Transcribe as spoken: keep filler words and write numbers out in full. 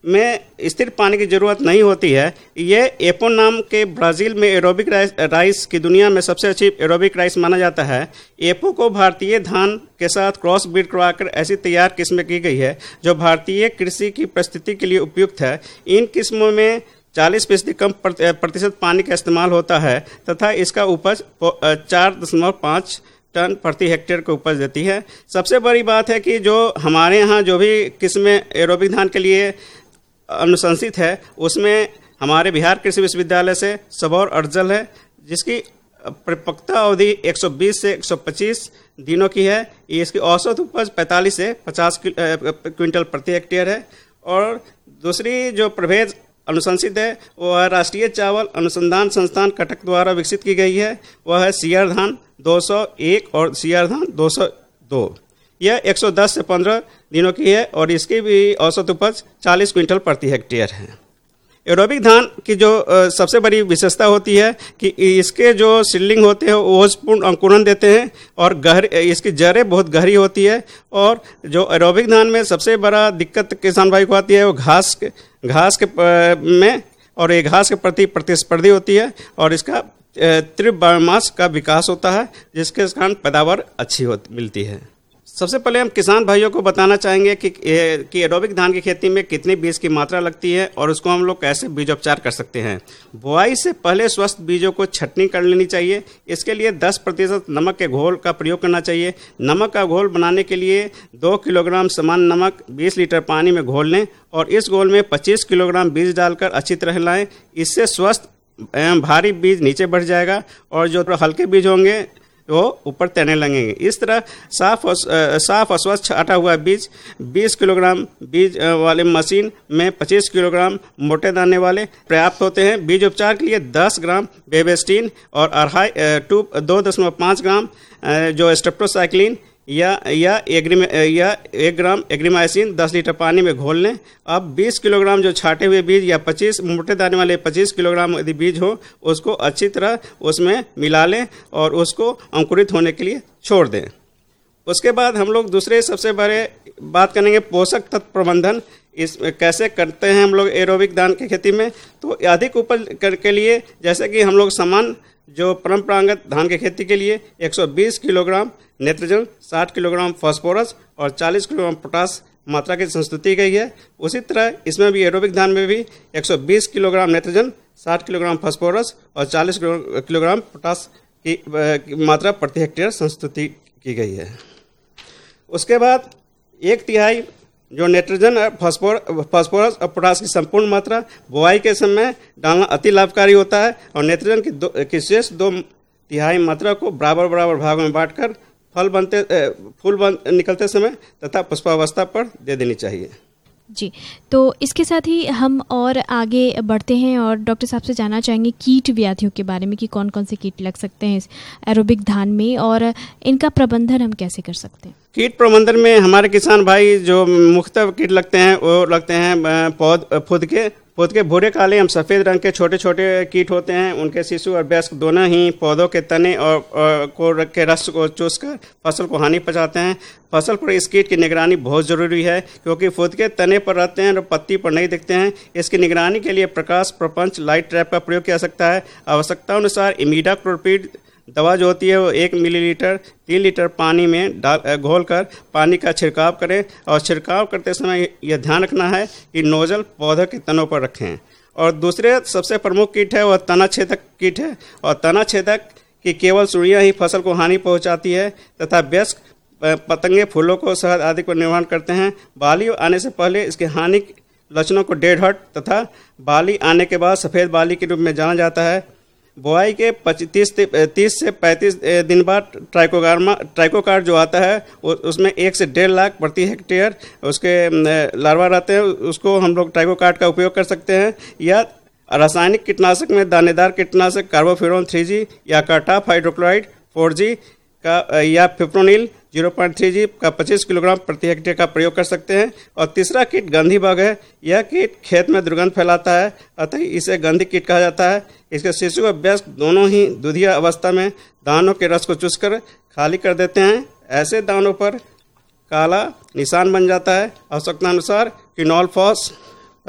में स्थिर पानी की ज़रूरत नहीं होती है। ये एपो नाम के ब्राज़ील में एरोबिक राइस, राइस की दुनिया में सबसे अच्छी एरोबिक राइस माना जाता है। एपो को भारतीय धान के साथ क्रॉस ब्रीड करवाकर ऐसी तैयार किस्में की गई है जो भारतीय कृषि की परिस्थिति के लिए उपयुक्त है। इन किस्मों में चालीस फीसदी कम प्रतिशत पानी का इस्तेमाल होता है तथा इसका उपज चार दशमलव पाँच टन प्रति हेक्टेयर को उपज देती है। सबसे बड़ी बात है कि जो हमारे यहाँ जो भी किस्में एरोबिक धान के लिए अनुशंसित है उसमें हमारे बिहार कृषि विश्वविद्यालय से सबौर अर्जल है, जिसकी परिपक्वता अवधि एक सौ बीस से एक सौ पच्चीस दिनों की है। इसकी औसत उपज पैंतालीस से पचास क्विंटल प्रति हेक्टेयर है। और दूसरी जो प्रभेद अनुशंसित है वह राष्ट्रीय चावल अनुसंधान संस्थान कटक द्वारा विकसित की गई है। वह है सीआर धान दो सौ एक और सीआर धान दो सौ दो। यह एक सौ दस से पंद्रह दिनों की है और इसकी भी औसत उपज चालीस क्विंटल प्रति हेक्टेयर है। एरोबिक धान की जो सबसे बड़ी विशेषता होती है कि इसके जो सीडलिंग होते हैं वो ओजपूर्ण अंकुरन देते हैं और गहरी इसकी जड़ें बहुत गहरी होती है। और जो एरोबिक धान में सबसे बड़ा दिक्कत किसान भाई को आती है वो घास के घास के में और ये घास के प्रति प्रतिस्पर्धी होती है और इसका तीव्र बायोमास का विकास होता है, जिसके कारण पैदावार अच्छी होती मिलती है। सबसे पहले हम किसान भाइयों को बताना चाहेंगे कि कि एरोबिक धान की खेती में कितनी बीज की मात्रा लगती है और उसको हम लोग कैसे बीजोपचार कर सकते हैं। बुआई से पहले स्वस्थ बीजों को छटनी कर लेनी चाहिए। इसके लिए दस प्रतिशत नमक के घोल का प्रयोग करना चाहिए। नमक का घोल बनाने के लिए दो किलोग्राम समान नमक बीस लीटर पानी में घोल लें और इस घोल में पच्चीस किलोग्राम बीज डालकर अच्छी तरह हिलाएं। इससे स्वस्थ एवं भारी बीज नीचे बढ़ जाएगा और जो हल्के बीज होंगे वो ऊपर तैरने लगेंगे। इस तरह साफ साफ अस्वच्छ छाटा हुआ बीज बीस किलोग्राम बीज वाले मशीन में पच्चीस किलोग्राम मोटे दाने वाले पर्याप्त होते हैं। बीज उपचार के लिए दस ग्राम बेबेस्टीन और अढ़ाई टू दो दशमलव पाँच ग्राम जो स्ट्रेप्टोसाइक्लिन या या एग्री या एक ग्राम एग्रीमाइसिन दस लीटर पानी में घोल लें। अब बीस किलोग्राम जो छाटे हुए बीज या पच्चीस मोटे दाने वाले पच्चीस किलोग्राम यदि बीज हो उसको अच्छी तरह उसमें मिला लें और उसको अंकुरित होने के लिए छोड़ दें। उसके बाद हम लोग दूसरे सबसे बड़े बात करेंगे पोषक तत्व प्रबंधन। इस कैसे करते हैं हम लोग एरोबिक धान की खेती में। तो अधिक उपज के लिए जैसे कि हम लोग समान जो परंपरागत धान की खेती के लिए एक सौ बीस किलोग्राम नेत्रजन, साठ किलोग्राम फास्फोरस और चालीस किलोग्राम पोटास मात्रा की संस्तुति गई है। उसी तरह इसमें भी एरोबिक धान में भी एक सौ बीस किलोग्राम नेत्रजन, साठ किलोग्राम फास्फोरस और चालीस किलोग्राम पोटास की मात्रा प्रति हेक्टेयर संस्तुति की गई है। उसके बाद एक तिहाई जो नेट्रोजन, फास्फोर फास्फोरस और पोटास की संपूर्ण मात्रा बुआई के समय डालना अति लाभकारी होता है और नेट्रोजन की दो की शेष दो तिहाई मात्रा को बराबर बराबर भागों में बांटकर फल बनते फूल बन निकलते समय तथा पुष्पावस्था पर दे देनी चाहिए। जी, तो इसके साथ ही हम और आगे बढ़ते हैं और डॉक्टर साहब से जानना चाहेंगे कीट व्याधियों के बारे में कि कौन कौन से कीट लग सकते हैं इस एरोबिक धान में और इनका प्रबंधन हम कैसे कर सकते हैं। कीट प्रबंधन में हमारे किसान भाई जो मुख्तलिफ कीट लगते हैं वो लगते हैं पौध फुद के पौध के भूरे काले एवं सफ़ेद रंग के छोटे छोटे कीट होते हैं। उनके शिशु और वयस्क दोनों ही पौधों के तने और, और को रख के रस को चूसकर फसल को हानि पहुंचाते हैं। फसल पर इस कीट की निगरानी बहुत ज़रूरी है क्योंकि फुद के तने पर रहते हैं और पत्ती पर नहीं दिखते हैं। इसकी निगरानी के लिए प्रकाश प्रपंच लाइट ट्रैप का प्रयोग किया सकता है। आवश्यकता अनुसार इमीडाक्लोप्रिड दवा जो होती है वो एक मिलीलीटर तीन लीटर पानी में डाल घोल कर पानी का छिड़काव करें और छिड़काव करते समय यह ध्यान रखना है कि नोजल पौधे के तनों पर रखें। और दूसरे सबसे प्रमुख कीट है वह तना छेदक कीट है और तना छेदक की केवल सुड़ियाँ ही फसल को हानि पहुंचाती है तथा वयस्क पतंगे फूलों को शहद आदि को निर्माण करते हैं। बाली आने से पहले इसके हानि लक्षणों को डेड हट तथा बाली आने के बाद सफ़ेद बाली के रूप में जाना जाता है। बुआई के पच्चीस तीस से पैंतीस दिन बाद ट्राइकोगार्मा ट्राइकोकार्ड जो आता है उसमें एक से डेढ़ लाख प्रति हेक्टेयर उसके लार्वा रहते हैं। उसको हम लोग ट्राइकोकार्ड का उपयोग कर सकते हैं या रासायनिक कीटनाशक में दानेदार कीटनाशक कार्बोफ्यूरॉन थ्री जी या कार्टाफ हाइड्रोक्लोराइड फोर जी का या fipronil zero point three G का पच्चीस किलोग्राम प्रति हेक्टेयर का प्रयोग कर सकते हैं। और तीसरा कीट गंधी बग है। यह कीट खेत में दुर्गंध फैलाता है अतः इसे गंधी कीट कहा जाता है। इसके शिशु और वयस्क दोनों ही दुधिया अवस्था में दानों के रस को चूसकर खाली कर देते हैं। ऐसे दानों पर काला निशान बन जाता है। आवश्यकता अनुसार क्विनोल फॉस